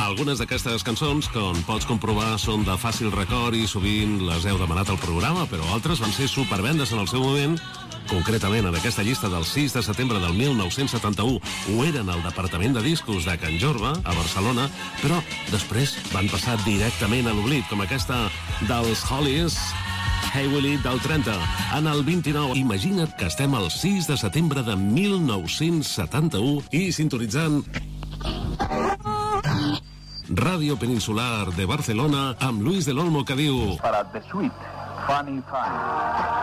Algunes d'aquestes cançons, com pots comprovar, són de fàcil record i sovint les heu demanat al programa, però altres van ser supervendes en el seu moment. Concretament, en aquesta llista del 6 de setembre del 1971 ho eren al departament de discos de Can Jorba, a Barcelona, però després van passar directament a l'oblit, com aquesta dels Hollies, Hey Willie, del 30. En el 29, imagina't que estem al 6 de setembre de 1971 i sintonitzant Ràdio Peninsular de Barcelona amb Luis del Olmo, que diu... Para The Sweet, Funny Funny.